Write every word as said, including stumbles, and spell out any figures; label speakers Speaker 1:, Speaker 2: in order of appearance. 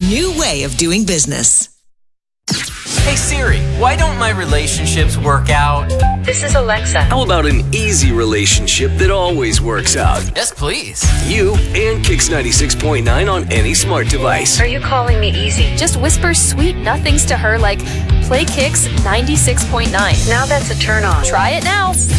Speaker 1: new way of doing business.
Speaker 2: Hey Siri, why don't my relationships work out?
Speaker 3: This is Alexa.
Speaker 4: How about an easy relationship that always works out?
Speaker 2: Yes, please.
Speaker 4: You and Kix ninety-six point nine on any smart device.
Speaker 3: Are you calling me easy?
Speaker 5: Just whisper sweet nothings to her like, play Kix ninety-six point nine.
Speaker 3: Now that's a turn on.
Speaker 5: Try it now.